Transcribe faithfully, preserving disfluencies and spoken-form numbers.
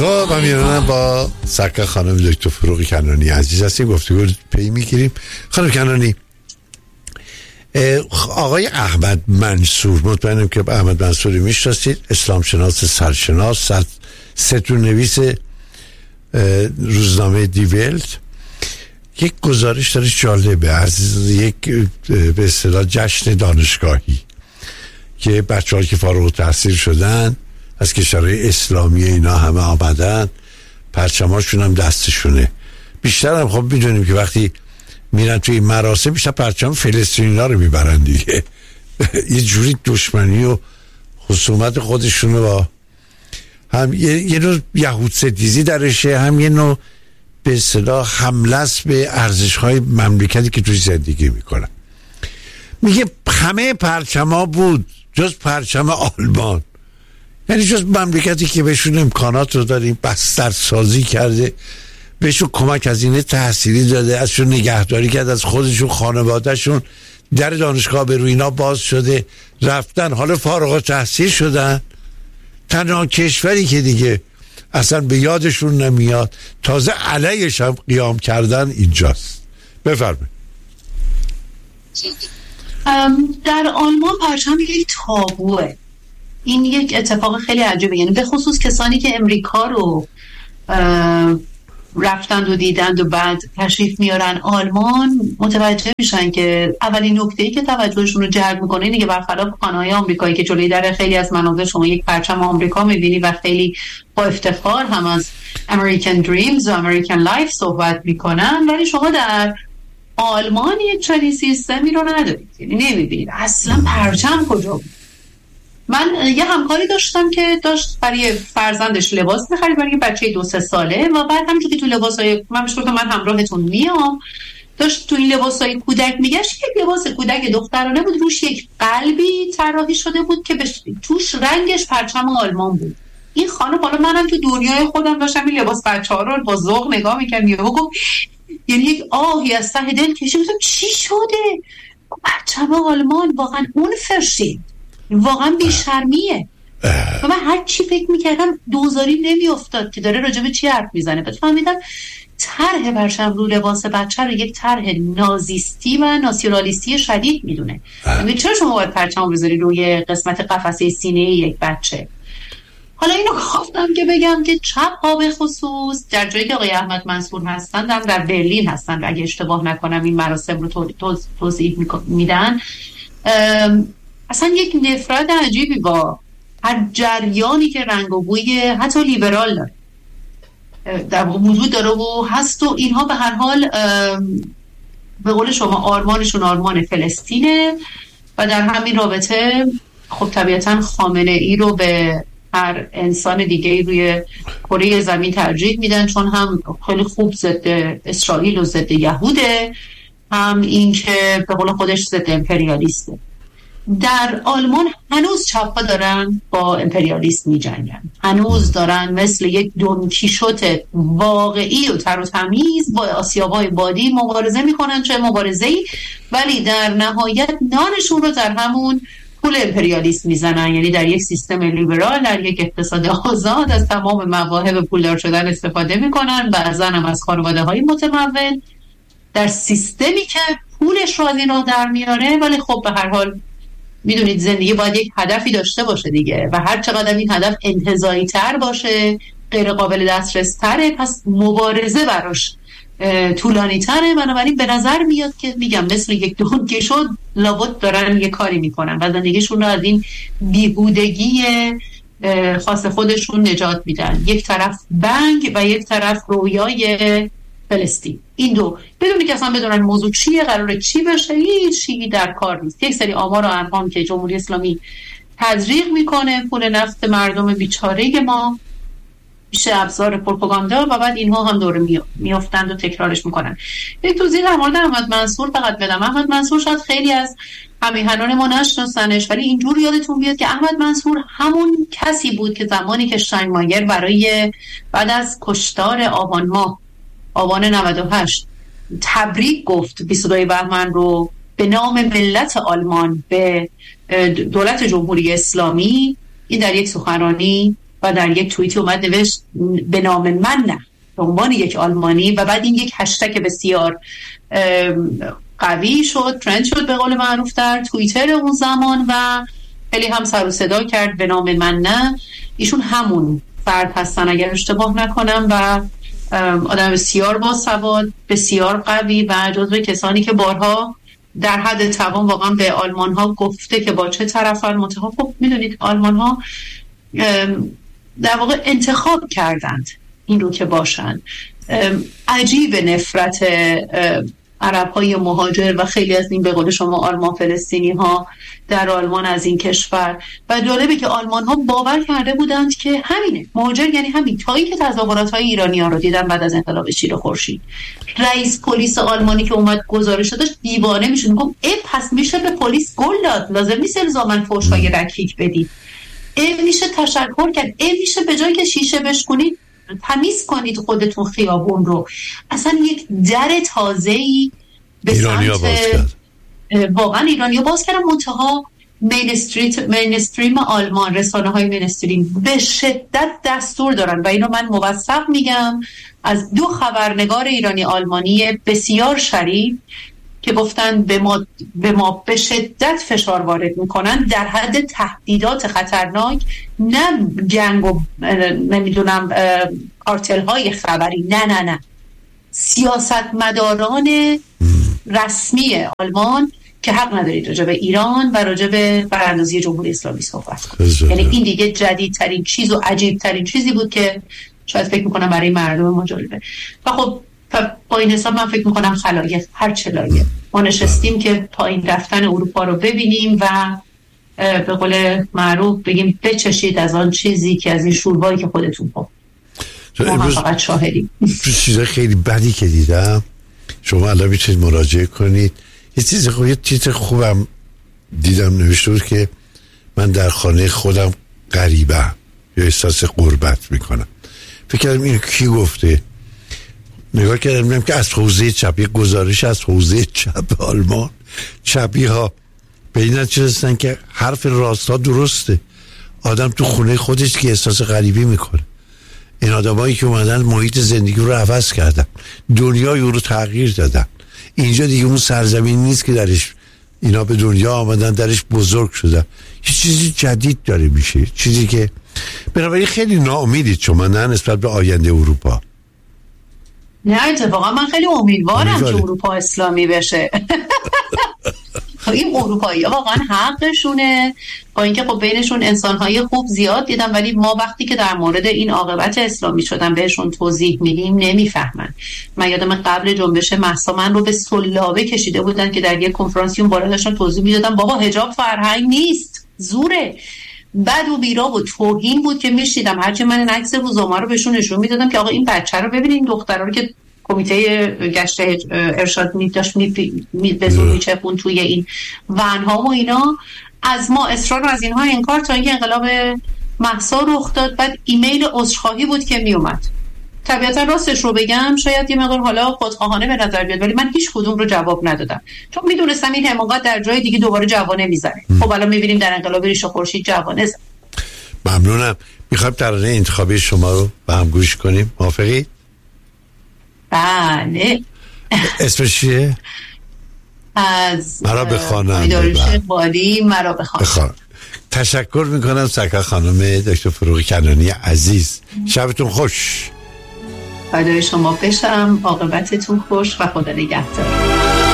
خب امیرانم با سرکار خانم دکتر فروغ کنانی عزیز هستیم، گفتگو پی میگیریم. خانم کنانی، آقای احمد منصور، مطمئنم که احمد منصوری میشناسید، اسلام شناس سرشناس، ستون نویس روزنامه دی ولت، یک گزارش داره جالبه از یک به اصطلاح جشن دانشگاهی که بچه‌ها که فارغ التحصیل شدن از کشورهای اسلامی اینا همه آمدن، پرچماشون هم دستشونه. بیشتر هم خب میدونیم که وقتی میرن توی این مراسم بیشتر پرچم فلسطینی‌ها رو میبرن دیگه. یه جوری دشمنی و خصومت خودشونو با هم یه, یه نوع یهود ستیزی درشه، هم یه نوع به اصطلاح حمله است به ارزش‌های مملکتی که توی زندگی میکنن. میگه همه پرچم‌ها بود جز پرچم آلمان، یعنی جز مملکتی که بهشون امکانات رو داریم، بستر سازی کرده، بهشون کمک هزینه تحصیلی داده، ازشون نگهداری کرده، از خودشون خانوادهشون در دانشگاه به روی اینا باز شده، رفتن حالا فارغ التحصیل شدن. تنها کشوری که دیگه اصلا به یادشون نمیاد تازه علیهش هم قیام کردن اینجاست. بفرمایید. در آلمان پرچم یک تابوه. این یک اتفاق خیلی عجیبه، یعنی به خصوص کسانی که امریکا رو رفتند و دیدند و بعد تشریف میارن آلمان متوجه میشن که اولین نکته‌ای که توجهشون رو جلب میکنه اینه که برخلاف خانه‌های آمریکایی که جلوی در خیلی از مناظر شما یک پرچم آمریکا میبینی و خیلی با افتخار هم از American Dreams و American Life صحبت میکنن، ولی شما در آلمان یک چنین سیستمی رو ندارید، یعنی نمیبینید اصلا پرچم کجا بود. من یه همکاری داشتم که داشت برای فرزندش لباس می‌خرید، برای بچه دو سه ساله، و بعد همونجوری که تو لباسای من بهش گفتم من همراهتون میام، داشت تو این لباسای کودک میگشت که لباس کودک دخترانه بود، روش یک قلبی طراحی شده بود که بش... توش رنگش پرچم آلمان بود. این خانم، حالا منم تو دنیای خودم داشتم این لباس بچه‌ها رو با ذوق نگاه می‌کردم، یهو گفت، یعنی یک آهی از ته دل کشید، گفتم چی شده؟ پرچم آلمان واقعا اون فرشید، واقعا بیشرمیه. و من هر چی فکر میکردم دوزاری نمیافتاد که داره راجب چی حرف میزنه. بعد فهمیدم طرح پرچم رو لباس بچه رو یک طرح نازیستی و ناسیونالیستی شدید میدونه. یعنی چرا شما باید پرچم بذاری روی قسمت قفسه سینه یک بچه؟ حالا اینو گفتم که بگم که چپ ها به خصوص در جایی که آقای احمد منصور هستن، در, در برلین هستن اگه اشتباه نکنم، این مراسم رو توضیح میدن، اصلا یک نفرت عجیبی با هر جریانی که رنگ و بوی حتی لیبرال داره در وجود داره و هست، و اینها به هر حال به قول شما آرمانشون آرمان فلسطینه و در همین رابطه خب طبیعتا خامنه ای رو به هر انسان دیگه روی کره زمین ترجیح میدن، چون هم خیلی خوب ضد اسرائیل و ضد یهوده، هم این که به قول خودش ضد امپریالیسته. در آلمان هنوز چپ‌ها دارن با امپریالیست می‌جنگن، هنوز دارن مثل یک دونکیشوت واقعی و تر و تمیز با آسیابای بادی مبارزه میکنن، چه مبارزه‌ای، ولی در نهایت نانشون رو در همون پول امپریالیست میزنن، یعنی در یک سیستم لیبرال، در یک اقتصاد آزاد از تمام مواهب پولدار شدن استفاده میکنن، بعضا هم از خانواده‌های متمول، در سیستمی که پولش رو از این رو در میاره. ولی خب به هر حال میدونید زندگی باید یک هدفی داشته باشه دیگه، و هر چقدر این هدف انتزاعی تر باشه، غیر قابل دسترس تره، پس مبارزه براش طولانی تره. بنابراین به نظر میاد که میگم مثل یک دونکه شد لابد دارن یه کاری میکنن و زندگیشون رو از این بیهودگی خاص خودشون نجات میدن، یک طرف بنگ و یک طرف رویای فلسطین. این دو بدونی که اصلا بدونن موضوع چیه، قراره چی بشه، هیچ چیزی در کار نیست. یک سری آمار و ارقام که جمهوری اسلامی تزریق میکنه، پول نفت مردم بیچاره ما میشه ابزار پروپاگاندا و بعد اینها هم دوره میافتند و تکرارش میکنن. یک توضیح در مورد احمد منصور فقط بدم. احمد منصور شاید خیلی از همیهنان ما نشناسنش، ولی اینجور یادتون بیاد که احمد منصور همون کسی بود که زمانی که شتاینمایر برای بعد از کشتار آبان ماه آبان نود و هشت تبریک گفت بیست و دو بهمن رو به نام ملت آلمان به دولت جمهوری اسلامی، این در یک سخنرانی و در یک توییتی اومد نوشت به نام من نه، به عنوان یک آلمانی، و بعد این یک هشتگ بسیار قوی شد، ترند شد به قول معروف در توییتر اون زمان و خیلی هم سر و صدا کرد به نام من نه. ایشون همون فرد هستن اگر اشتباه نکنم و آدم بسیار باسواد، بسیار قوی و جزو کسانی که بارها در حد توان واقعا به آلمان ها گفته که با چه طرفن. منتها خب میدونید آلمان ها در واقع انتخاب کردند این رو که باشن. عجیب نفرت عرب های مهاجر و خیلی از این به قول شما آلمان فلسطینی ها در آلمان از این کشور. و جالبه که آلمان ها باور کرده بودند که همینه، مهاجر یعنی همین. تا اینکه تظاهرات های ایرانی ها رو دیدن بعد از انقلاب شیر خورشید، رئیس پلیس آلمانی که اومد گزارش داشت دیوانه میشد، گفت ای پس میشه به پلیس گل داد، لازم نیست الزاماً فحش های رکیک بدید، ای میشه تشکر کرد، ای میشه به جای که شیشه بشکنید تمیز کنید خودتون خیابون رو. اصلا یک در تازه‌ای به ایرانیا باز کرد. واقعا ایرانیا باز کردن. منتها مینستریم آلمان، رسانه های مینستریم به شدت دستور دارن و اینو من موثق میگم از دو خبرنگار ایرانی آلمانی بسیار شریف که گفتن به ما به ما به شدت فشار وارد میکنن در حد تهدیدات خطرناک، نه جنگ و نمیدونم کارتل های خبری، نه نه نه سیاستمداران رسمی آلمان که حق ندارید راجع به ایران و راجع به براندازی جمهوری اسلامی صحبت کنید. یعنی این دیگه جدیدترین چیز و عجیبترین چیزی بود که شاید فکر میکنم برای مردم ما جالبه. و خب با این حساب من فکر میکنم خلایق هر چلایه ما نشستیم که پایین رفتن اروپا رو ببینیم و به قول معروف بگیم بچشید از آن چیزی که از این شوربایی که خودتون خب ما هم فقط شاهدیم. چیزای خیلی بدی که دیدم شما الان میتونید مراجعه کنید. یه چیز خوب، یه تیتر خوبم دیدم نوشته بود که من در خانه خودم غریبم یا احساس غربت میکنم. فکر کردم اینو کی گفته، نگاه کردم میدونم که از حوزه چپ، یک گزارش از حوزه چپ آلمان. چپی ها به این نتیجه رسیدن که حرف راستا درسته، آدم تو خونه خودش که احساس غریبی میکنه. این آدمایی که اومدن محیط زندگی رو عوض کردن، دنیای او رو تغییر دادن. اینجا دیگه اون سرزمین نیست که درش اینا به دنیا آمدن، درش بزرگ شدن. یه چیزی جدید داره میشه، چیزی که بنابراین خیلی ناامیدید شما نه نسبت به آینده اروپا؟ نه اتفاقا من خیلی امیدوارم که اروپا اسلامی بشه. این اروپایی ها واقعا حقشونه، با اینکه خب بینشون انسانهای خوب زیاد دیدم، ولی ما وقتی که در مورد این عاقبت اسلامی شدن بهشون توضیح میدیم نمیفهمن. من یادم قبل جنبش مهسا من رو به سلابه کشیده بودن که در یک کنفرانسیون بالا داشتن توضیح میدادن بابا حجاب فرهنگ نیست، زوره. بعد و بیرا و توهین بود که میشیدم، هرچی من عکس روزنامه رو بهشون نشون میدادم که آقا این بچه رو ببینید، دخترا رو که کمیته گشت ارشاد می داشت می به زور میچپون توی این ونها و اینا، از ما اصرار از اینها انکار تا اینکه انقلاب مهسا رخ داد. بعد ایمیل عذرخواهی بود که میومد. طبیعتا راستش رو بگم شاید یه مقدار حالا خودخواهانه به نظر بیاد، ولی من هیچ کدوم رو جواب ندادم چون میدونستم این حماقت در جای دیگه دوباره جوانه میزنه. خب الان میبینیم در انقلاب ریش خورشید جوانه زد. ممنونم. میخوایم ترانه انتخابی شما رو با هم گوش کنیم، موافقی؟ بله. اسمش چیه؟ از مرا بخوانم. داریوش اقبالی، مرا بخوانم. تشکر میکنم سرکار خانم دکتر فروغی کنانی عزیز. شبتون خوش. فدای شما بشم، عاقبتتون خوش و خدا نگهدار.